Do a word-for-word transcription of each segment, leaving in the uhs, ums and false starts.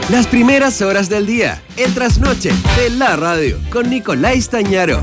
Las primeras horas del día, el trasnoche de la radio, con Nicolás Tañaro.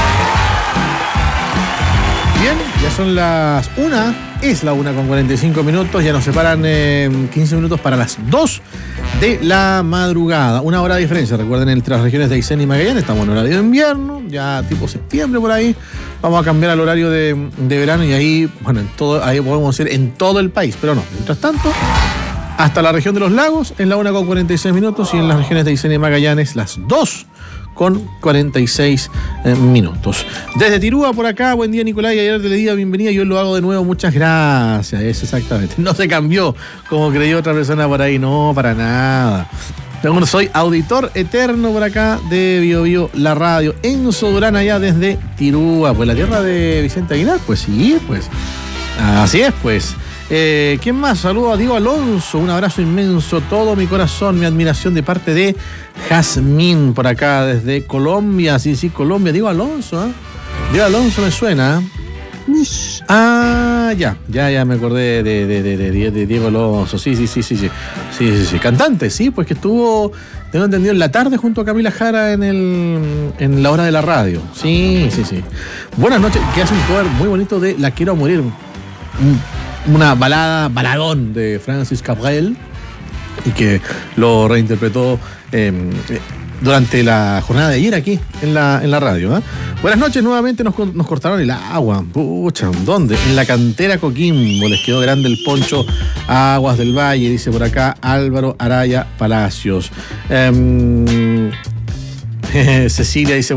Bien, ya son las una, es la una con cuarenta y cinco minutos, ya nos separan eh, quince minutos para las dos de la madrugada. Una hora de diferencia, recuerden, entre las regiones de Aysén y Magallanes, estamos en horario de invierno, ya tipo septiembre por ahí, vamos a cambiar al horario de, de verano y ahí, bueno, en todo, ahí podemos decir en todo el país, pero no, mientras tanto, hasta la región de los lagos, en la una con cuarenta y seis minutos, y en las regiones de Aysén y Magallanes, las dos con cuarenta y seis eh, minutos. Desde Tirúa por acá, buen día Nicolás, y ayer te le di la bienvenida, yo lo hago de nuevo, muchas gracias, eso exactamente. No se cambió como creyó otra persona por ahí, no, para nada. Yo soy auditor eterno por acá de Bio Bio, la radio, Enzo Durán allá desde Tirúa, pues la tierra de Vicente Aguilar, pues sí, pues así es, pues. Eh, ¿Quién más? Saludo a Diego Alonso, un abrazo inmenso, todo mi corazón, mi admiración de parte de Jazmín, por acá desde Colombia, sí, sí, Colombia, Diego Alonso, ¿eh? Diego Alonso me suena, ¿eh? Ah, ya, ya, ya me acordé de, de, de, de, de Diego Alonso, sí, sí, sí, sí, sí, sí, sí, sí, cantante, sí, pues que estuvo, tengo entendido, en la tarde junto a Camila Jara en el, en la hora de la radio, sí, sí, sí. Buenas noches, que hace un cover muy bonito de La Quiero Morir, una balada, baladón de Francis Cabrel, y que lo reinterpretó eh, durante la jornada de ayer aquí en la, en la radio, ¿eh? Buenas noches, nuevamente nos, nos cortaron el agua. Pucha, ¿dónde? En la cantera Coquimbo, les quedó grande el poncho a Aguas del Valle, dice por acá Álvaro Araya Palacios. Eh, Cecilia dice